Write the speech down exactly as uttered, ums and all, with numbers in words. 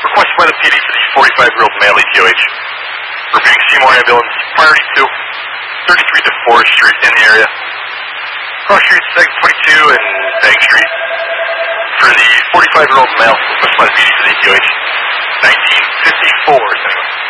Requested by the P D for the forty-five-year-old male E T O H. Repeating Seymour Ambulance, priority to thirty-three to fourth Street in the area. Cross Street, Seg twenty-two and Bank Street. For the forty-five-year-old male, requested by the P D for the E T O H. nineteen fifty-four, is anyone?